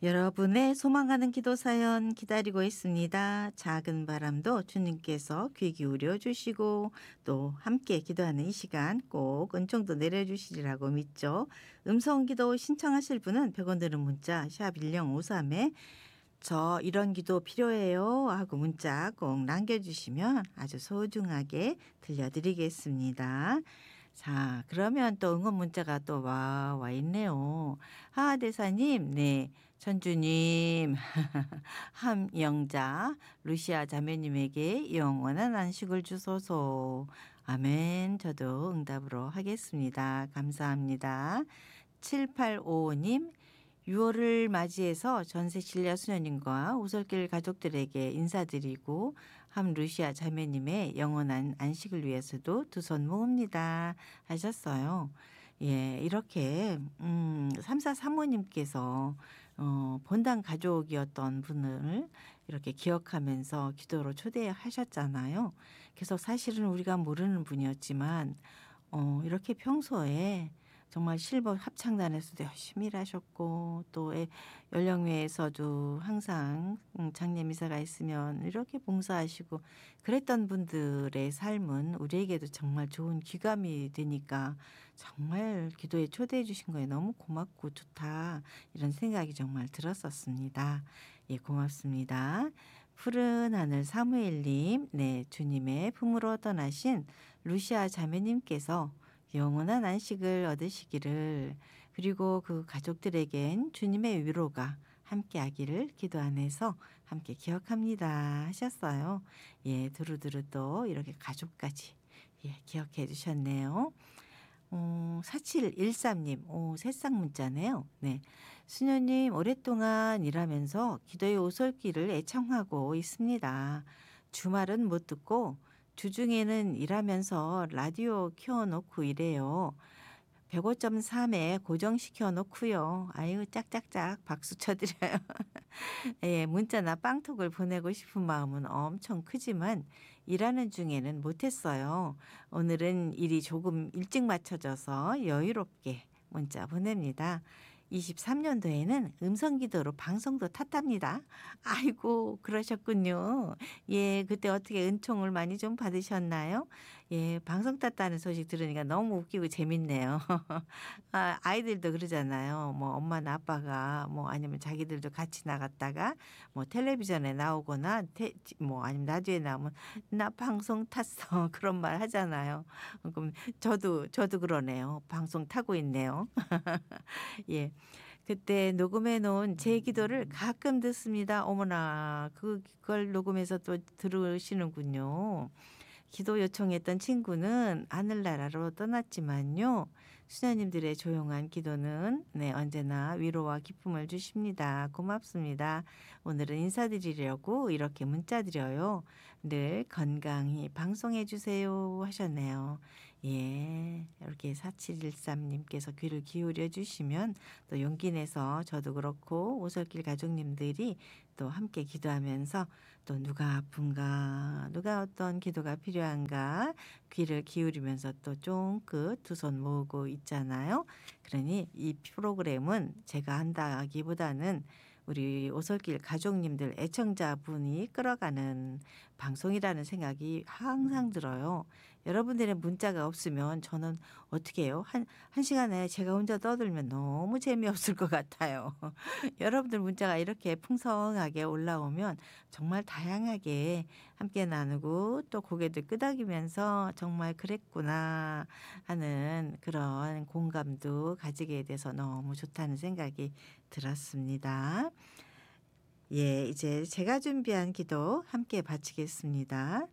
여러분의 소망하는 기도 사연 기다리고 있습니다. 작은 바람도 주님께서 귀 기울여 주시고 또 함께 기도하는 이 시간 꼭 은총도 내려주시리라고 믿죠. 음성 기도 신청하실 분은 100원 드는 문자 샵 1053에 저 이런 기도 필요해요 하고 문자 꼭 남겨주시면 아주 소중하게 들려드리겠습니다. 자, 그러면 또 응원 문자가 또 와 있네요. 하하대사님, 네. 천주님, 함영자, 루시아 자매님에게 영원한 안식을 주소서. 아멘. 저도 응답으로 하겠습니다. 감사합니다. 7855님, 6월을 맞이해서 전세 신라 수녀님과 오솔길 가족들에게 인사드리고 함 루시아 자매님의 영원한 안식을 위해서도 두 손 모읍니다 하셨어요. 예, 이렇게 3435님께서 본당 가족이었던 분을 이렇게 기억하면서 기도로 초대하셨잖아요. 그래서 사실은 우리가 모르는 분이었지만 이렇게 평소에 정말 실버 합창단에서도 열심히 일하셨고 또 연령회에서도 항상 장례 미사가 있으면 이렇게 봉사하시고 그랬던 분들의 삶은 우리에게도 정말 좋은 귀감이 되니까 정말 기도에 초대해 주신 거에 너무 고맙고 좋다 이런 생각이 정말 들었었습니다. 예, 고맙습니다. 푸른 하늘 사무엘님, 네, 주님의 품으로 떠나신 루시아 자매님께서 영원한 안식을 얻으시기를 그리고 그 가족들에겐 주님의 위로가 함께하기를 기도 안에서 함께 기억합니다 하셨어요. 예, 두루두루 또 이렇게 가족까지 예, 기억해 주셨네요. 4713님, 새싹 문자네요. 네. 수녀님, 오랫동안 일하면서 기도의 오솔길을 애청하고 있습니다. 주말은 못 듣고 주중에는 일하면서 라디오 켜놓고 이래요. 105.3에 고정시켜 놓고요. 아유, 짝짝짝 박수 쳐드려요. 예, 문자나 빵톡을 보내고 싶은 마음은 엄청 크지만 일하는 중에는 못했어요. 오늘은 일이 조금 일찍 맞춰져서 여유롭게 문자 보냅니다. 23년도에는 음성기도로 방송도 탔답니다. 아이고, 그러셨군요. 예, 그때 어떻게 은총을 많이 좀 받으셨나요? 예, 방송 탔다는 소식 들으니까 너무 웃기고 재밌네요. 아이들도 그러잖아요. 뭐 엄마나 아빠가 뭐 아니면 자기들도 같이 나갔다가 뭐 텔레비전에 나오거나 뭐 아니면 라디오에 나오면 나 방송 탔어. 그런 말 하잖아요. 그럼 저도 그러네요. 방송 타고 있네요. 예. 그때 녹음해 놓은 제 기도를 가끔 듣습니다. 어머나, 그걸 녹음해서 또 들으시는군요. 기도 요청했던 친구는 하늘나라로 떠났지만요. 수녀님들의 조용한 기도는 네, 언제나 위로와 기쁨을 주십니다. 고맙습니다. 오늘은 인사드리려고 이렇게 문자 드려요. 늘 건강히 방송해 주세요 하셨네요. 예, 이렇게 4713님께서 귀를 기울여 주시면 또 용기 내서 저도 그렇고 오솔길 가족님들이 또 함께 기도하면서 또 누가 아픈가, 누가 어떤 기도가 필요한가 귀를 기울이면서 또 쫑긋 두 손 모으고 있잖아요. 그러니 이 프로그램은 제가 한다기보다는 우리 오솔길 가족님들 애청자분이 끌어가는 방송이라는 생각이 항상 들어요. 여러분들의 문자가 없으면 저는 어떻게 해요? 한 시간에 제가 혼자 떠들면 너무 재미없을 것 같아요. 여러분들 문자가 이렇게 풍성하게 올라오면 정말 다양하게 함께 나누고 또 고개도 끄덕이면서 정말 그랬구나 하는 그런 공감도 가지게 돼서 너무 좋다는 생각이 들었습니다. 예, 이제 제가 준비한 기도 함께 바치겠습니다.